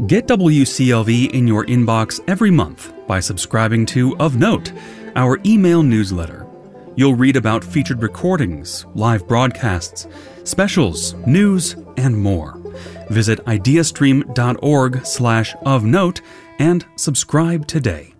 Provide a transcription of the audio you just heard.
Get WCLV in your inbox every month by subscribing to Of Note, our email newsletter. You'll read about featured recordings, live broadcasts, specials, news, and more. Visit ideastream.org/ofnote and subscribe today.